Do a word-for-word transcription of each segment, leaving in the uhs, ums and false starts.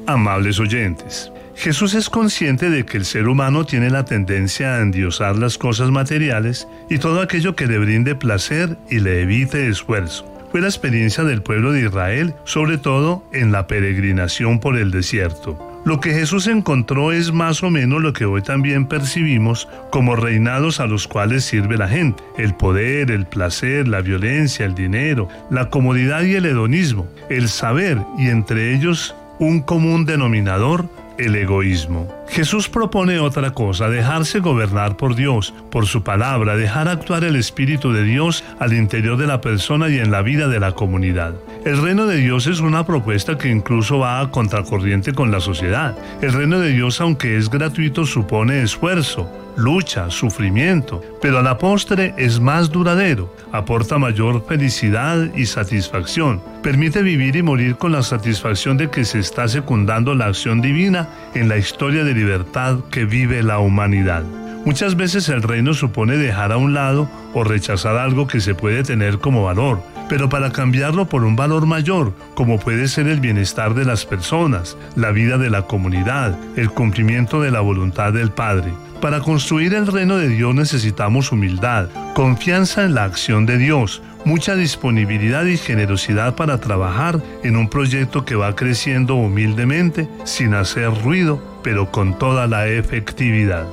Amables oyentes, Jesús es consciente de que el ser humano tiene la tendencia a endiosar las cosas materiales y todo aquello que le brinde placer y le evite esfuerzo. Fue la experiencia del pueblo de Israel, sobre todo en la peregrinación por el desierto. Lo que Jesús encontró es más o menos lo que hoy también percibimos como reinados a los cuales sirve la gente: el poder, el placer, la violencia, el dinero, la comodidad y el hedonismo, el saber y entre ellos un común denominador: el egoísmo. Jesús propone otra cosa: dejarse gobernar por Dios, por su palabra, dejar actuar el Espíritu de Dios al interior de la persona y en la vida de la comunidad. El reino de Dios es una propuesta que incluso va a contracorriente con la sociedad. El reino de Dios, aunque es gratuito, supone esfuerzo, lucha, sufrimiento, pero a la postre es más duradero, aporta mayor felicidad y satisfacción, permite vivir y morir con la satisfacción de que se está secundando la acción divina en la historia de libertad que vive la humanidad. Muchas veces el reino supone dejar a un lado o rechazar algo que se puede tener como valor, pero para cambiarlo por un valor mayor, como puede ser el bienestar de las personas, la vida de la comunidad, el cumplimiento de la voluntad del Padre. Para construir el reino de Dios necesitamos humildad, confianza en la acción de Dios, mucha disponibilidad y generosidad para trabajar en un proyecto que va creciendo humildemente, sin hacer ruido, pero con toda la efectividad.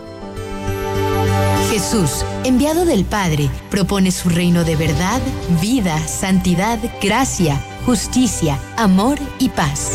Jesús, enviado del Padre, propone su reino de verdad, vida, santidad, gracia, justicia, amor y paz.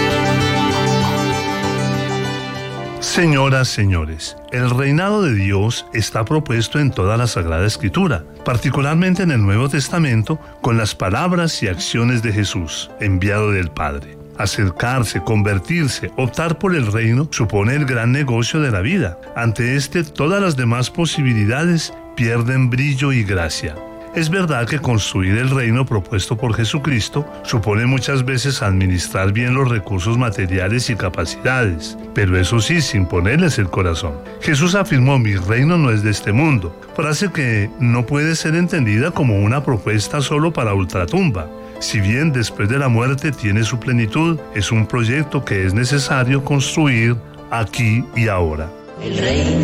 Señoras, señores, el reinado de Dios está propuesto en toda la Sagrada Escritura, particularmente en el Nuevo Testamento, con las palabras y acciones de Jesús, enviado del Padre. Acercarse, convertirse, optar por el reino supone el gran negocio de la vida. Ante este, todas las demás posibilidades pierden brillo y gracia. Es verdad que construir el reino propuesto por Jesucristo supone muchas veces administrar bien los recursos materiales y capacidades, pero eso sí, sin ponerles el corazón. Jesús afirmó: mi reino no es de este mundo, frase que no puede ser entendida como una propuesta solo para ultratumba. Si bien después de la muerte tiene su plenitud, es un proyecto que es necesario construir aquí y ahora. El reino